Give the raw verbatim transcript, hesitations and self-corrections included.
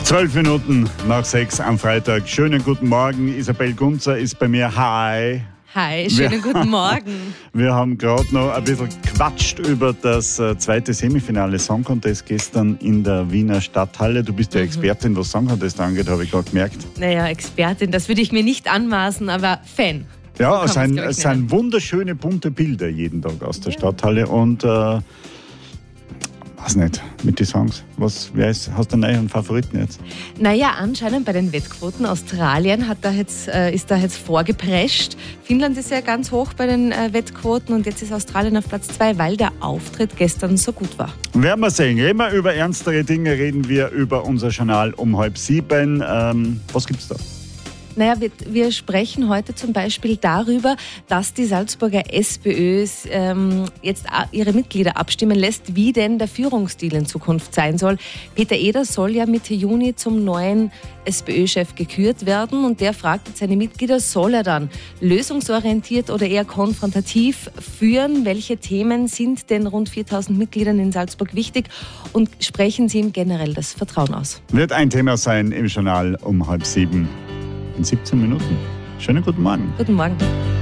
Zwölf Minuten nach sechs am Freitag. Schönen guten Morgen. Isabel Gunzer ist bei mir. Hi. Hi, schönen wir, guten Morgen. Wir haben gerade noch ein bisschen gequatscht über das äh, zweite Semifinale Song Contest gestern in der Wiener Stadthalle. Du bist ja mhm. Expertin, was Song Contest angeht, habe ich gerade gemerkt. Naja, Expertin, das würde ich mir nicht anmaßen, aber Fan. Ja, es sind, es sind wunderschöne, bunte Bilder jeden Tag aus der ja. Stadthalle und äh, weiß nicht, mit den Songs. Was, wer ist, hast du einen neuen Favoriten jetzt? Naja, anscheinend bei den Wettquoten. Australien hat da jetzt, äh, ist da jetzt vorgeprescht. Finnland ist ja ganz hoch bei den äh, Wettquoten und jetzt ist Australien auf Platz zwei, weil der Auftritt gestern so gut war. Werden wir sehen. Reden wir über ernstere Dinge, reden wir über unser Journal um halb sieben. Ähm, was gibt's da? Naja, wir, wir sprechen heute zum Beispiel darüber, dass die Salzburger SPÖ ähm, jetzt ihre Mitglieder abstimmen lässt, wie denn der Führungsstil in Zukunft sein soll. Peter Eder soll ja Mitte Juni zum neuen SPÖ-Chef gekürt werden und der fragt jetzt seine Mitglieder, soll er dann lösungsorientiert oder eher konfrontativ führen? Welche Themen sind denn rund viertausend Mitgliedern in Salzburg wichtig und sprechen sie ihm generell das Vertrauen aus? Wird ein Thema sein im Journal um halb sieben. In siebzehn Minuten. Schönen guten Morgen. Guten Morgen.